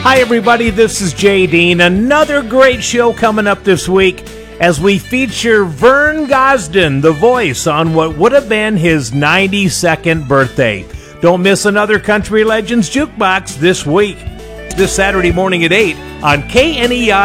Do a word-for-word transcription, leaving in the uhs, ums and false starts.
Hi, everybody. This is Jay Dean. Another great show coming up this week as we feature Vern Gosdin, the voice, on what would have been his ninety-second birthday. Don't miss another Country Legends Jukebox this week, this Saturday morning at eight on K N E I.